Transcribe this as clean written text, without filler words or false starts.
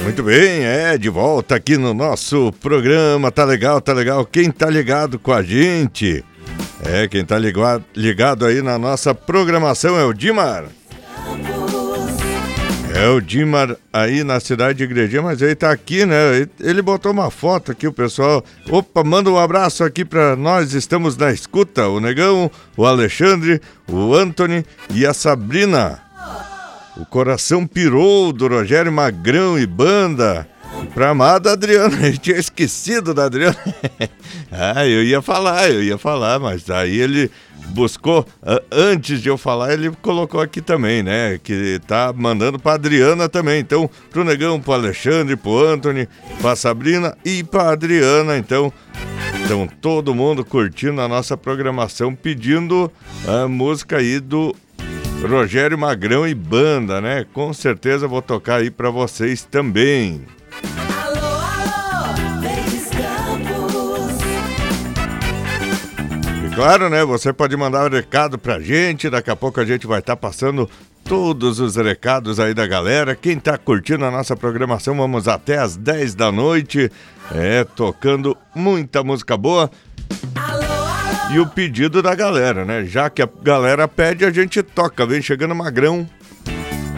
Muito bem, de volta aqui no nosso programa. Tá legal, tá legal. Quem tá ligado com a gente? Quem tá ligado aí na nossa programação é o Dimar. É o Dimar aí na cidade de Igrejinha, mas ele tá aqui, né? Ele botou uma foto aqui, o pessoal. Opa, manda um abraço aqui pra nós, estamos na escuta. O Negão, o Alexandre, o Anthony e a Sabrina. O coração pirou do Rogério Magrão e banda. Pra amada Adriana, eu tinha esquecido da Adriana. Eu ia falar, mas aí ele buscou, antes de eu falar, ele colocou aqui também, né? Que tá mandando pra Adriana também. Então, pro Negão, pro Alexandre, pro Anthony, pra Sabrina e pra Adriana. Então, todo mundo curtindo a nossa programação, pedindo a música aí do Rogério Magrão e banda, né? Com certeza vou tocar aí pra vocês também. E claro, né? Você pode mandar um recado pra gente. Daqui a pouco a gente vai estar passando todos os recados aí da galera. Quem tá curtindo a nossa programação, vamos até às 10 da noite. Tocando muita música boa. E o pedido da galera, né? Já que a galera pede, a gente toca. Vem chegando Magrão